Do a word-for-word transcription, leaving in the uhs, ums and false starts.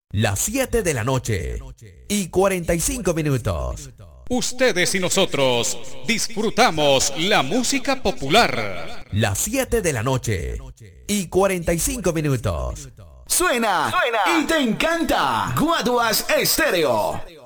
Las siete de la noche y cuarenta y cinco minutos. Ustedes y nosotros disfrutamos la música popular. Las siete de la noche y cuarenta y cinco minutos. Suena, Suena y te encanta. Guaduas Estéreo.